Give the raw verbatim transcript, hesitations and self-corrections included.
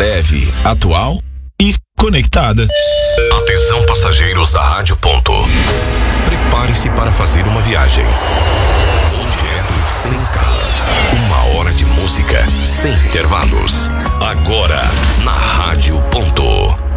leve, atual e conectada. Atenção, passageiros da Rádio Ponto. Prepare-se para fazer uma viagem. Objeto sem escala. Uma hora de música sem intervalos. Agora, na Rádio Ponto.